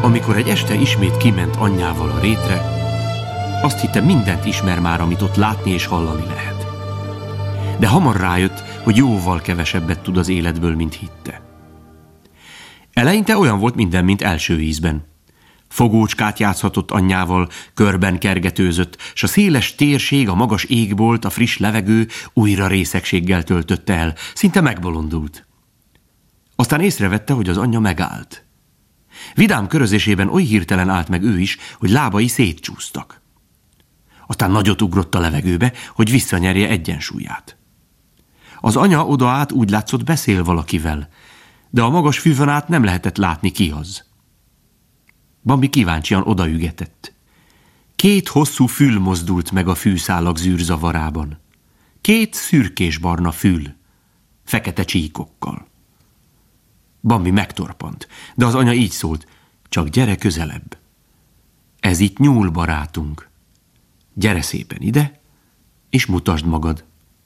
Amikor egy este ismét kiment anyjával a rétre, azt hitte, mindent ismer már, amit ott látni és hallani lehet. De hamar rájött, hogy jóval kevesebbet tud az életből, mint hitte. Eleinte olyan volt minden, mint első ízben. Fogócskát játszhatott anyjával, körben kergetőzött, s a széles térség, a magas égbolt, a friss levegő újra részegséggel töltötte el, szinte megbolondult. Aztán észrevette, hogy az anyja megállt. Vidám körözésében oly hirtelen állt meg ő is, hogy lábai szétcsúsztak. Aztán nagyot ugrott a levegőbe, hogy visszanyerje egyensúlyát. Az anya odaállt, úgy látszott, beszél valakivel, de a magas füvön át nem lehetett látni, ki az. Bambi kíváncsian odaügetett. 2 hosszú fül mozdult meg a fűszálak zűrzavarában. 2 szürkésbarna fül, fekete csíkokkal. Bambi megtorpant, de az anya így szólt: csak gyere közelebb. Ez itt nyúl, barátunk. Gyere szépen ide, és mutasd magad.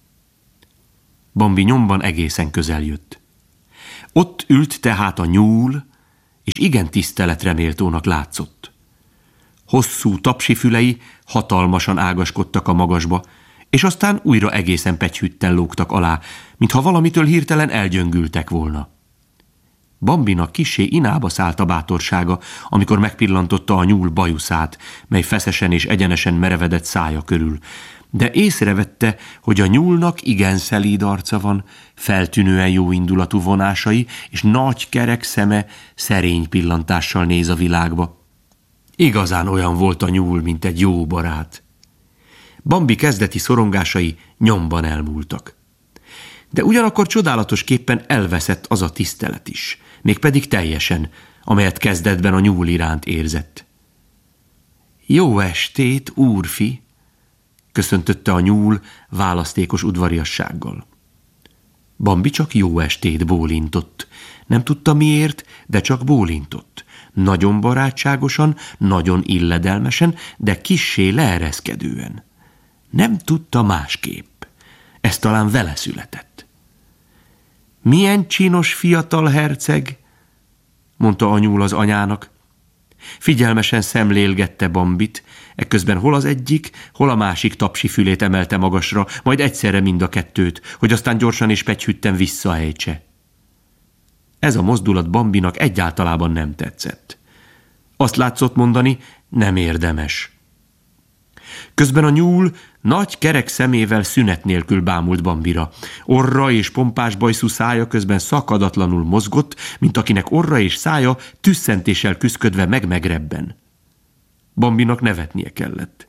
Bambi nyomban egészen közel jött. Ott ült tehát a nyúl, és igen tiszteletreméltónak látszott. Hosszú tapsi fülei hatalmasan ágaskodtak a magasba, és aztán újra egészen pegyhütten lógtak alá, mintha valamitől hirtelen elgyöngültek volna. Bambinak kissé inába szállt a bátorsága, amikor megpillantotta a nyúl bajuszát, mely feszesen és egyenesen merevedett szája körül, de észrevette, hogy a nyúlnak igen szelíd arca van, feltűnően jóindulatú vonásai, és nagy kerek szeme szerény pillantással néz a világba. Igazán olyan volt a nyúl, mint egy jó barát. Bambi kezdeti szorongásai nyomban elmúltak. De ugyanakkor csodálatosképpen elveszett az a tisztelet is, mégpedig teljesen, amelyet kezdetben a nyúl iránt érzett. Jó estét, úrfi! Köszöntötte a nyúl választékos udvariassággal. Bambi csak jó estét bólintott. Nem tudta miért, de csak bólintott. Nagyon barátságosan, nagyon illedelmesen, de kissé leereszkedően. Nem tudta másképp. Ez talán vele született. Milyen csinos fiatal herceg, mondta a nyúl az anyának. Figyelmesen szemlélgette Bambit, ekközben hol az egyik, hol a másik tapsi fülét emelte magasra, majd egyszerre mind a kettőt, hogy aztán gyorsan és pegyhütten visszaejtse. Ez a mozdulat Bambinak egyáltalában nem tetszett. Azt látszott mondani, nem érdemes. Közben a nyúl nagy kerek szemével szünet nélkül bámult Bambira. Orra és pompás bajszú szája közben szakadatlanul mozgott, mint akinek orra és szája tüsszentéssel küszködve megrebben. Bambinak nevetnie kellett.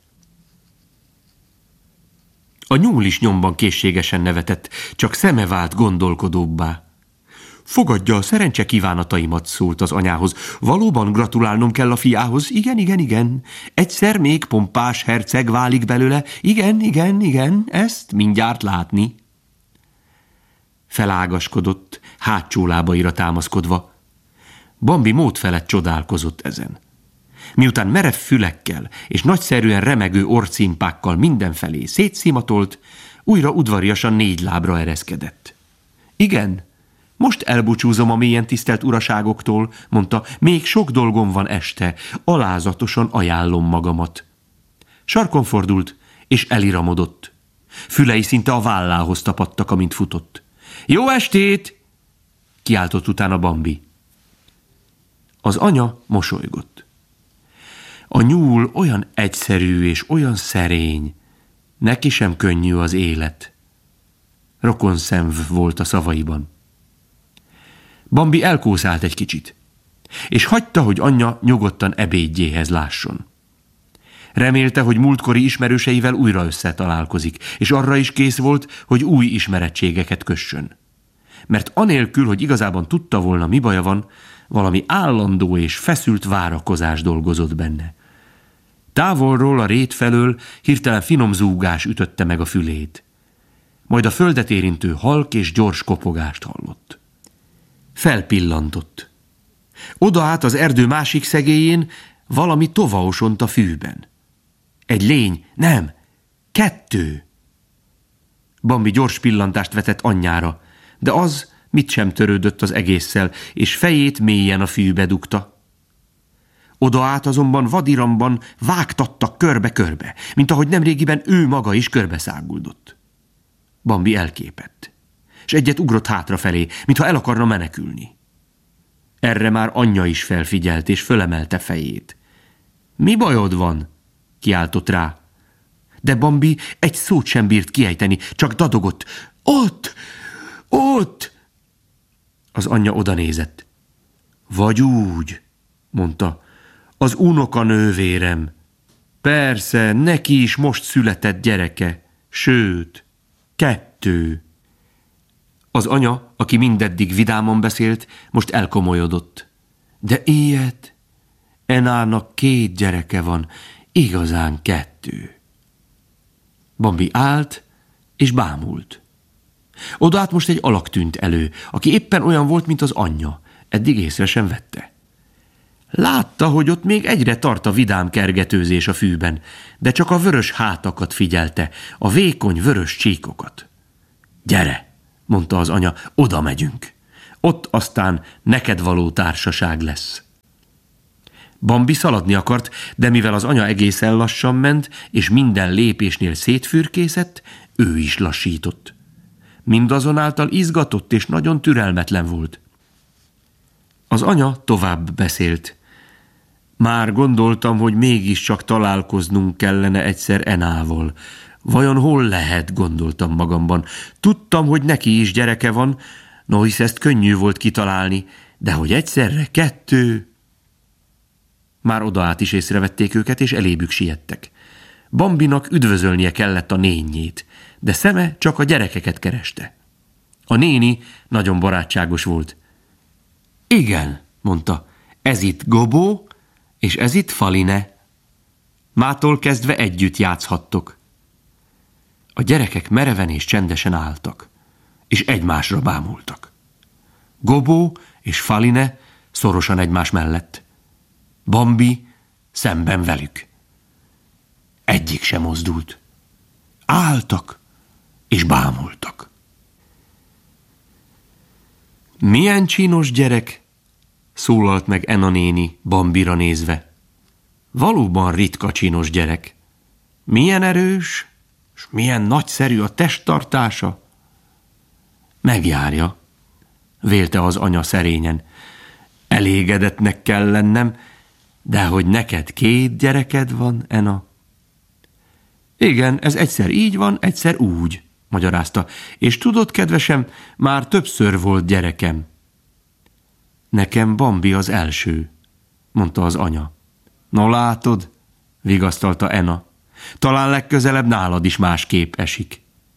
A nyúl is nyomban készségesen nevetett, csak szeme vált gondolkodóbbá. Fogadja a szerencse kívánataimat, szólt az anyához. Valóban gratulálnom kell a fiához. Igen. Egyszer még pompás herceg válik belőle. Igen, ezt mindjárt látni. Felágaskodott, hátsó lábaira támaszkodva. Bambi mód felett csodálkozott ezen. Miután merev fülekkel és nagyszerűen remegő orrcimpákkal mindenfelé szétszimatolt, újra udvariasan 4 lábra ereszkedett. Igen, most elbúcsúzom a mélyen tisztelt uraságoktól, mondta, még sok dolgom van este, alázatosan ajánlom magamat. Sarkon fordult, és eliramodott. Fülei szinte a vállához tapadtak, amint futott. Jó estét! Kiáltott utána Bambi. Az anya mosolygott. A nyúl olyan egyszerű és olyan szerény, neki sem könnyű az élet. Rokonszenv volt a szavaiban. Bambi elkószált egy kicsit, és hagyta, hogy anyja nyugodtan ebédjéhez lásson. Remélte, hogy múltkori ismerőseivel újra összetalálkozik, és arra is kész volt, hogy új ismerettségeket kössön. Mert anélkül, hogy igazában tudta volna, mi baja van, valami állandó és feszült várakozás dolgozott benne. Távolról a rét felől hirtelen finom zúgás ütötte meg a fülét. Majd a földet érintő halk és gyors kopogást hallott. Felpillantott. Odaállt az erdő másik szegélyén valami tovaosont a fűben. Egy lény, nem, 2. Bambi gyors pillantást vetett anyjára, de az mit sem törődött az egésszel, és fejét mélyen a fűbe dugta. Oda át azonban vadiramban vágtattak körbe-körbe, mint ahogy nemrégiben ő maga is körbeszáguldott. Bambi elképett, és egyet ugrott hátrafelé, mintha el akarna menekülni. Erre már anyja is felfigyelt, és fölemelte fejét. Mi bajod van? Kiáltott rá. De Bambi egy szót sem bírt kiejteni, csak dadogott. Ott! Ott! Az anyja odanézett. Vagy úgy, mondta, az unokanővérem. Persze, neki is most született gyereke, sőt, 2. Az anya, aki mindeddig vidáman beszélt, most elkomolyodott. De ilyet? Enának 2 gyereke van, igazán 2. Bambi állt, és bámult. Odát most egy alak tűnt elő, aki éppen olyan volt, mint az anyja, eddig észre sem vette. Látta, hogy ott még egyre tart a vidám kergetőzés a fűben, de csak a vörös hátakat figyelte, a vékony vörös csíkokat. Gyere, mondta az anya, oda megyünk. Ott aztán neked való társaság lesz. Bambi szaladni akart, de mivel az anya egészen lassan ment, és minden lépésnél szétfürkészett, ő is lassított. Mindazonáltal izgatott és nagyon türelmetlen volt. Az anya tovább beszélt. Már gondoltam, hogy mégiscsak találkoznunk kellene egyszer Enával. Vajon hol lehet, gondoltam magamban. Tudtam, hogy neki is gyereke van, no hisz ezt könnyű volt kitalálni, de hogy egyszerre 2... Már odaát is észrevették őket, és elébük siettek. Bambinak üdvözölnie kellett a nénjét, de szeme csak a gyerekeket kereste. A néni nagyon barátságos volt. Igen, mondta, ez itt Gobó, és ez itt Faline. Mától kezdve együtt játszhattok. A gyerekek mereven és csendesen álltak, és egymásra bámultak. Gobó és Faline szorosan egymás mellett. Bambi szemben velük. Egyik sem mozdult. Álltak és bámultak. Milyen csinos gyerek, szólalt meg Ena néni Bambira nézve. Valóban ritka csinos gyerek. Milyen erős, és milyen nagyszerű a testtartása. Megjárja, vélte az anya szerényen. Elégedetnek kell lennem, de hogy neked 2 gyereked van, Ena? Igen, ez egyszer így van, egyszer úgy, magyarázta. És tudod, kedvesem, már többször volt gyerekem. Nekem Bambi az első, mondta az anya. No látod, vigasztalta Ena. Talán legközelebb nálad is másképp esik.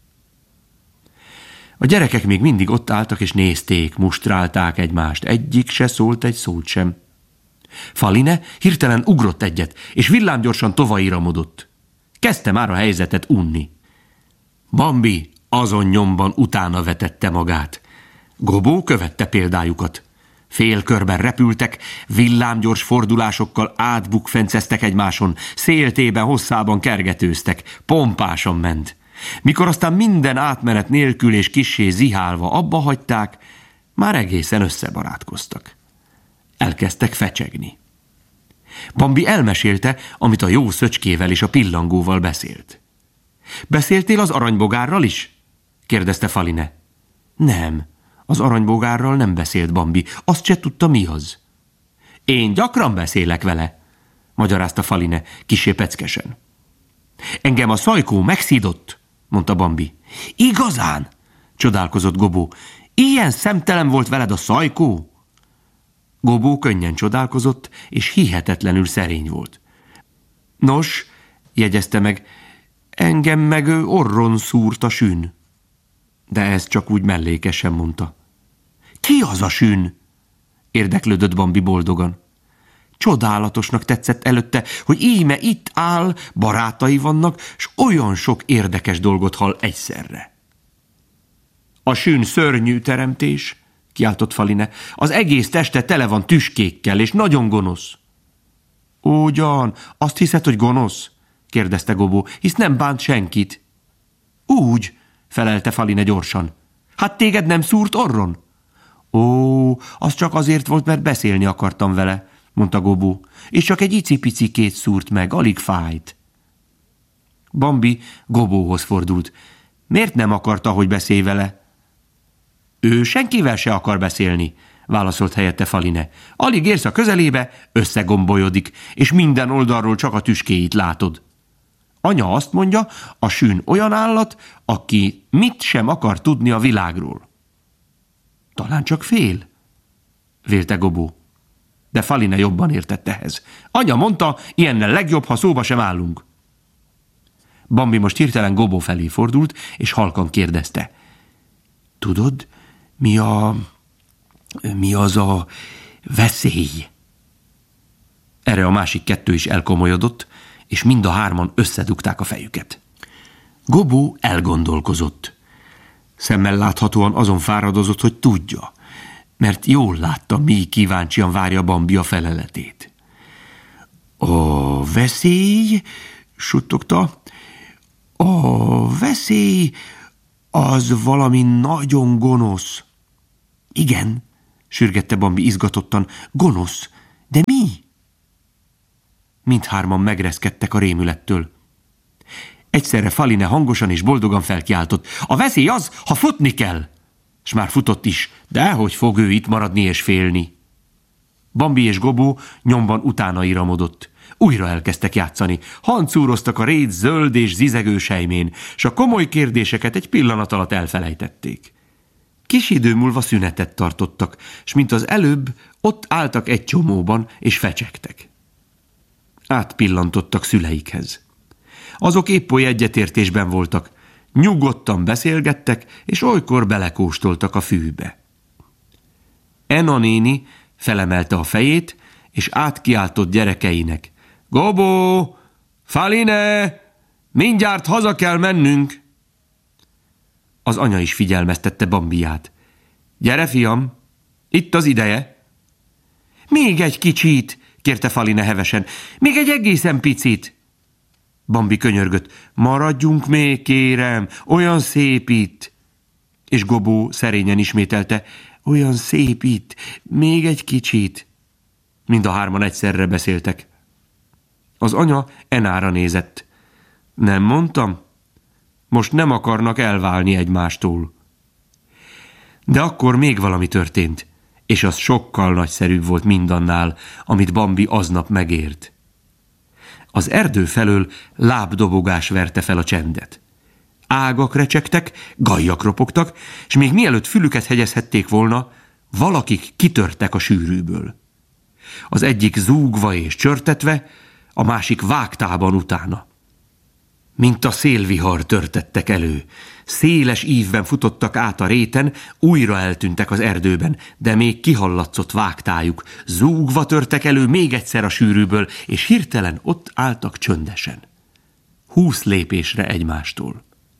A gyerekek még mindig ott álltak és nézték, mustrálták egymást. Egyik se szólt egy szót sem. Faline hirtelen ugrott egyet, és villámgyorsan tovaíramodott. Kezdte már a helyzetet unni. Bambi azon nyomban utána vetette magát. Gobó követte példájukat. Félkörben repültek, villámgyors fordulásokkal átbukfenceztek egymáson, széltében, hosszában kergetőztek, pompásan ment. Mikor aztán minden átmenet nélkül és kissé zihálva abba hagyták, már egészen összebarátkoztak. Elkezdtek fecsegni. Bambi elmesélte, amit a jó szöcskével és a pillangóval beszélt. Beszéltél az aranybogárral is? kérdezte Faline. Nem, az aranybogárral nem beszélt Bambi, azt se tudta mi az. Én gyakran beszélek vele, magyarázta Faline kissé peckesen. Engem a szajkó megszídott, mondta Bambi. Igazán? Csodálkozott Gobó. Ilyen szemtelen volt veled a szajkó? Gobó könnyen csodálkozott, és hihetetlenül szerény volt. Nos, jegyezte meg, engem meg orron szúrt a sün. De ez csak úgy mellékesen mondta. Ki az a sün? Érdeklődött Bambi boldogan. Csodálatosnak tetszett előtte, hogy íme itt áll, barátai vannak, s olyan sok érdekes dolgot hall egyszerre. A sün szörnyű teremtés, kiáltott Faline. Az egész teste tele van tüskékkel, és nagyon gonosz. Ugyan, azt hiszed, hogy gonosz? kérdezte Gobó, hisz nem bánt senkit. Úgy, felelte Faline gyorsan. Hát téged nem szúrt orron? Ó, az csak azért volt, mert beszélni akartam vele. mondta Gobó, és csak egy icipicikét szúrt meg, alig fájt. Bambi Gobóhoz fordult. Miért nem akarta, hogy beszélj vele? Ő senkivel se akar beszélni, válaszolt helyette Faline. Alig érsz a közelébe, összegombolyodik, és minden oldalról csak a tüskéit látod. Anya azt mondja, a sün olyan állat, aki mit sem akar tudni a világról. Talán csak fél, vélte Gobó. De Faline jobban értett ehhez. Anya mondta, ilyennel legjobb, ha szóba sem állunk. Bambi most hirtelen Gobó felé fordult, és halkan kérdezte. Tudod, mi az a veszély? Erre a másik kettő is elkomolyodott, és mind a hárman összedugták a fejüket. Gobó elgondolkozott. Szemmel láthatóan azon fáradozott, hogy tudja, mert jól látta, mi kíváncsian várja Bambi a feleletét. A veszély, suttogta, a veszély az valami nagyon gonosz. Igen, sürgette Bambi izgatottan, gonosz, de mi? Mindhárman megreszkedtek a rémülettől. Egyszerre Faline hangosan és boldogan felkiáltott. A veszély az, ha futni kell! S már futott is, de hogy fog ő itt maradni és félni? Bambi és Gobó nyomban utána iramodott. Újra elkezdtek játszani. Hancúroztak a rét zöld és zizegő sejmén, s a komoly kérdéseket egy pillanat alatt elfelejtették. Kis idő múlva szünetet tartottak, s mint az előbb, ott álltak egy csomóban, és fecsegtek. Átpillantottak szüleikhez. Azok épp oly egyetértésben voltak, nyugodtan beszélgettek, és olykor belekóstoltak a fűbe. Ena néni felemelte a fejét, és átkiáltott gyerekeinek. Gobó, Faline, mindjárt haza kell mennünk. Az anya is figyelmeztette Bambiát. Gyere, fiam, itt az ideje. Még egy kicsit, kérte Faline hevesen, még egy egészen picit. Bambi könyörgött. Maradjunk még, kérem, olyan szép itt. És Gobó szerényen ismételte. Olyan szép itt, még egy kicsit. Mind a hárman egyszerre beszéltek. Az anya Enára nézett. Nem mondtam? Most nem akarnak elválni egymástól. De akkor még valami történt, és az sokkal nagyszerűbb volt mindannál, amit Bambi aznap megért. Az erdő felől lábdobogás verte fel a csendet. Ágak recsegtek, gajjak ropogtak, és még mielőtt fülüket hegyezhették volna, valakik kitörtek a sűrűből. Az egyik zúgva és csörtetve, a másik vágtában utána. Mint a szélvihar törtettek elő. Széles ívben futottak át a réten, újra eltűntek az erdőben, de még kihallatszott vágtájuk. Zúgva törtek elő még egyszer a sűrűből, és hirtelen ott álltak csöndesen. 20 lépésre egymástól.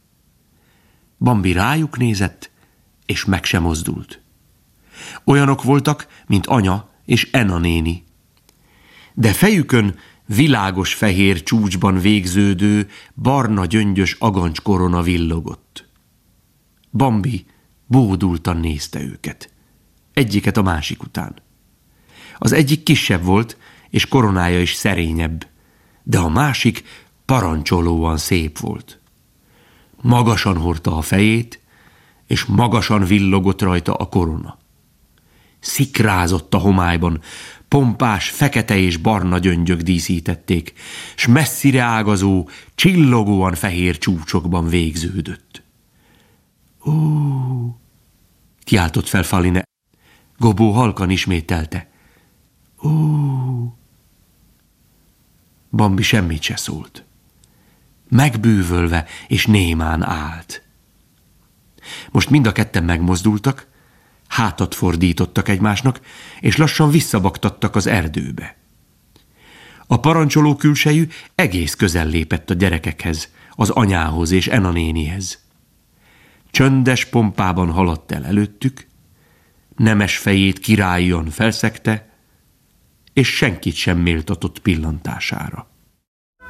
Bambi rájuk nézett, és meg sem mozdult. Olyanok voltak, mint anya és Ena néni. De fejükön világos fehér csúcsban végződő, barna gyöngyös agancskorona villogott. Bambi bódultan nézte őket, egyiket a másik után. Az egyik kisebb volt, és koronája is szerényebb, de a másik parancsolóan szép volt. Magasan hordta a fejét, és magasan villogott rajta a korona. Szikrázott a homályban, pompás, fekete és barna gyöngyök díszítették, s messzire ágazó, csillogóan fehér csúcsokban végződött. Ó! Kiáltott fel Faline. Gobó halkan ismételte. Ó! Bambi semmit se szólt. Megbűvölve és némán állt. Most mind a ketten megmozdultak, hátat fordítottak egymásnak, és lassan visszabaktattak az erdőbe. A parancsoló külsejű egész közel lépett a gyerekekhez, az anyához és Ena nénihez. Csöndes pompában haladt el előttük, nemes fejét királyon felszegte, és senkit sem méltatott pillantására.